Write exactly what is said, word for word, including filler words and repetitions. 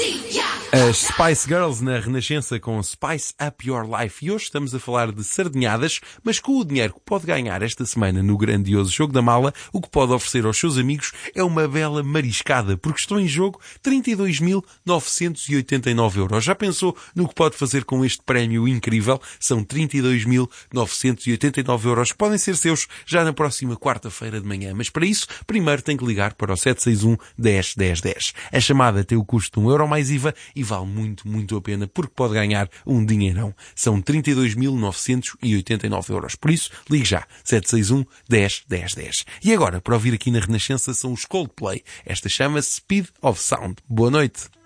As Spice Girls na Renascença com Spice Up Your Life. E hoje estamos a falar de sardinhadas, mas com o dinheiro que pode ganhar esta semana no grandioso Jogo da Mala, o que pode oferecer aos seus amigos é uma bela mariscada, porque estão em jogo trinta e dois mil novecentos e oitenta e nove euros. Já pensou no que pode fazer com este prémio incrível? São trinta e dois mil novecentos e oitenta e nove euros que podem ser seus já na próxima quarta-feira de manhã. Mas para isso, primeiro tem que ligar para o sete seis um, dez, dez, dez. A chamada tem o custo de um euro mais I V A e vale muito, muito a pena, porque pode ganhar um dinheirão. São trinta e dois mil novecentos e oitenta e nove euros. Por isso, ligue já. sete seis um, dez, dez, dez. E agora, para ouvir aqui na Renascença, são os Coldplay. Esta chama-se Speed of Sound. Boa noite.